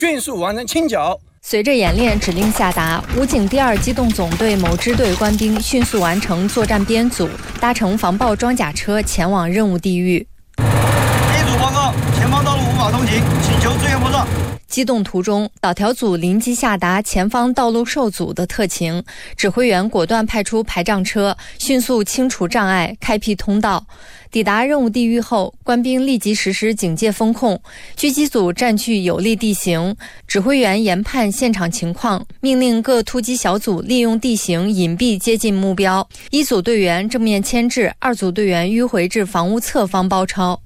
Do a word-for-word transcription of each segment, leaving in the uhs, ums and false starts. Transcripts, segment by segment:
迅速完成清剿。 随着演练指令下达，武警第二机动总队某支队官兵迅速完成作战编组，搭乘防爆装甲车前往任务地域。 A组报告，前方道路无法通行，请求支援保障。 机动途中，导调组临机下达前方道路受阻的特情，指挥员果断派出排障车，迅速清除障碍，开辟通道。抵达任务地域后，官兵立即实施警戒风控，狙击组占据有利地形，指挥员研判现场情况，命令各突击小组利用地形隐蔽接近目标。一组队员正面牵制，二组队员迂回至房屋侧方包抄。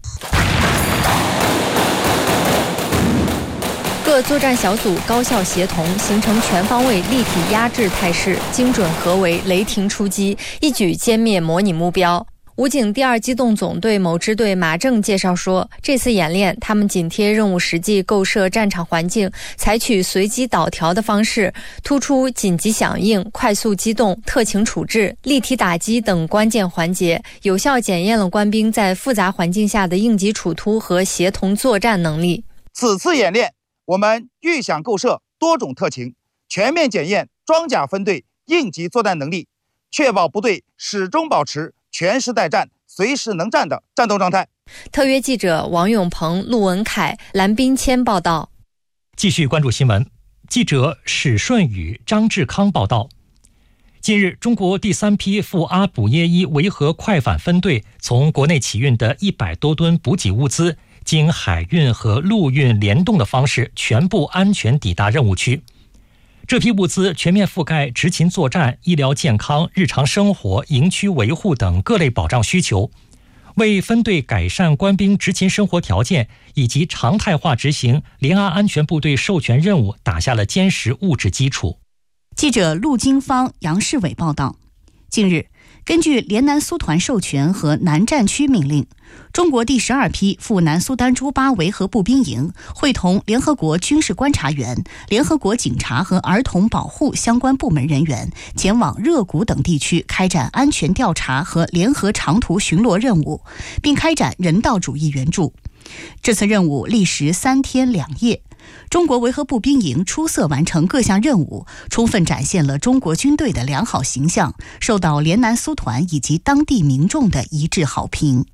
各作战小组高效协同，形成全方位立体压制态势，精准合围，雷霆出击，一举歼灭模拟目标。武警第二机动总队某支队马正介绍说，这次演练他们紧贴任务实际构设战场环境，采取随机导调的方式，突出紧急响应、快速机动、特情处置、立体打击等关键环节，有效检验了官兵在复杂环境下的应急处突和协同作战能力。 此次演练，我们预想构设多种特情，全面检验装甲分队应急作战能力，确保部队始终保持全时待战、随时能战的战斗状态。 特约记者王永鹏、陆文凯、蓝彬谦报道。 继续关注新闻，记者史顺宇、张志康报道。近日，中国第三批赴阿卜耶伊维和快反分队从国内起运的一百多吨补给物资，经海运和陆运联动的方式，全部安全抵达任务区。这批物资全面覆盖执勤作战、医疗健康、日常生活、营区维护等各类保障需求，为分队改善官兵执勤生活条件以及常态化执行联阿安全部队授权任务打下了坚实物质基础。 记者陆金芳、杨世伟报道。近日，根据联南苏团授权和南战区命令，中国第十二批赴南苏丹朱巴维和步兵营会同联合国军事观察员、联合国警察和儿童保护相关部门人员前往热谷等地区开展安全调查和联合长途巡逻任务，并开展人道主义援助。这次任务历时三天两夜，中国维和步兵营出色完成各项任务，充分展现了中国军队的良好形象，受到联南苏团以及当地民众的一致好评。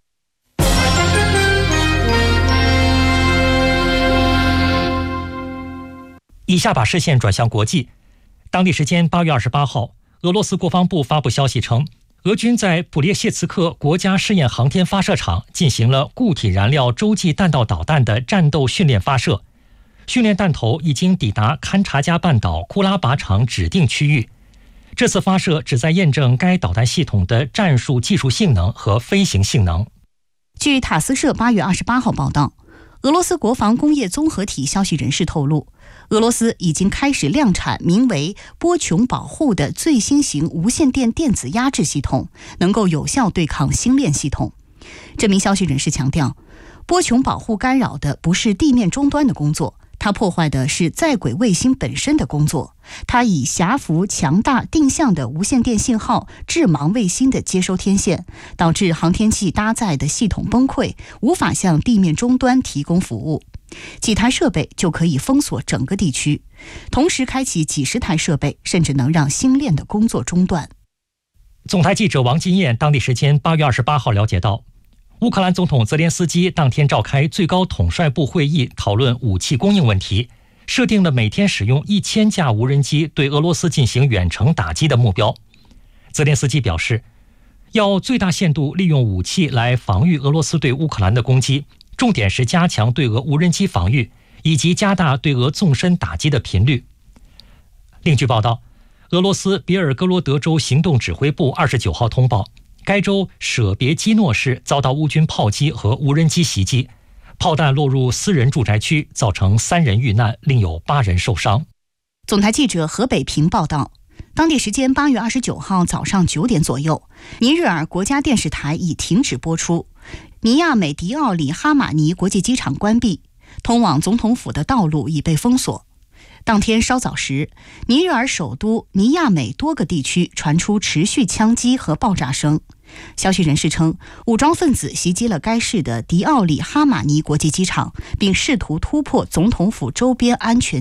以下把视线转向国际。当地时间八月二十八号，俄罗斯国防部发布消息称，俄军在普列谢茨克国家试验航天发射场进行了固体燃料洲际弹道导弹的战斗训练发射。训练弹头已经抵达勘察加半岛库拉靶场指定区域。这次发射旨在验证该导弹系统的战术技术性能和飞行性能。 据塔斯社八月二十八号报道，俄罗斯国防工业综合体消息人士透露，俄罗斯已经开始量产名为波琼保护的最新型无线电电子压制系统，能够有效对抗星链系统。这名消息人士强调，波琼保护干扰的不是地面终端的工作，它破坏的是在轨卫星本身的工作。它以狭幅强大定向的无线电信号致盲卫星的接收天线，导致航天器搭载的系统崩溃，无法向地面终端提供服务。几台设备就可以封锁整个地区，同时开启几十台设备，甚至能让星链的工作中断。 总台记者王金燕当地时间八月二十八号了解到，乌克兰总统泽连斯基当天召开最高统帅部会议，讨论武器供应问题，设定了每天使用一千架无人机对俄罗斯进行远程打击的目标。泽连斯基表示，要最大限度利用武器来防御俄罗斯对乌克兰的攻击，重点是加强对俄无人机防御，以及加大对俄纵深打击的频率。另据报道，俄罗斯别尔哥罗德州行动指挥部二十九号通报，该州舍别基诺市遭到乌军炮击和无人机袭击，炮弹落入私人住宅区，造成三人遇难，另有八人受伤。 总台记者何北平报道，当地时间八月二十九号早上九点左右，尼日尔国家电视台已停止播出，尼亚美迪奥里哈马尼国际机场关闭，通往总统府的道路已被封锁。当天稍早时，尼日尔首都尼亚美多个地区传出持续枪击和爆炸声， 消息人士称，武装分子袭击了该市的迪奥里哈马尼国际机场，并试图突破总统府周边安全